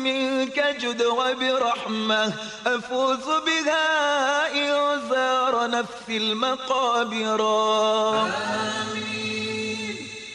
منك جد وبرحمة أفوز بها إن زار نفسي المقابر. آمين.